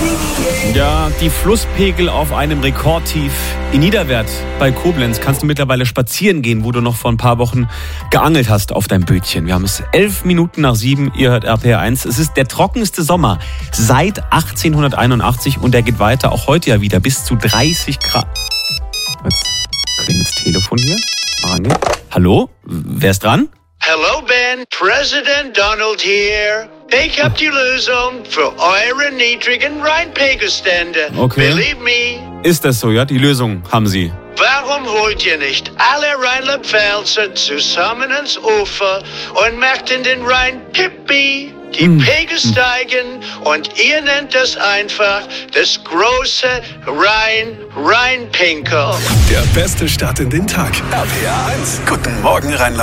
Ja, die Flusspegel auf einem Rekordtief. In Niederwert bei Koblenz kannst du mittlerweile spazieren gehen, wo du noch vor ein paar Wochen geangelt hast auf deinem Bötchen. Wir haben es 11 Minuten nach 7, ihr hört RPR 1. Es ist der trockenste Sommer seit 1881 und der geht weiter, auch heute ja wieder, bis zu 30 Grad. Jetzt klingt das Telefon hier. Hallo, wer ist dran? Hello, Ben. President Donald here. Ich hab die Lösung für eure niedrigen Rheinpegelstände. Okay. Believe me. Ist das so, ja? Die Lösung haben Sie. Warum holt ihr nicht alle Rheinland-Pfälzer zusammen ans Ufer und macht in den Rhein Pippi? Die Pegel steigen und ihr nennt das einfach das große Rheinpinkel. Der beste Start in den Tag. RPR 1. Guten Morgen, Rheinland.